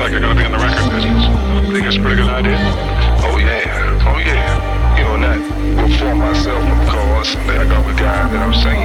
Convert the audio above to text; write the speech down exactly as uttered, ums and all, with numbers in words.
like you're gonna be in the record business. Think it's a pretty good idea? Oh yeah, oh yeah. You know, not before myself, of course. Like I got the guy that I'm singing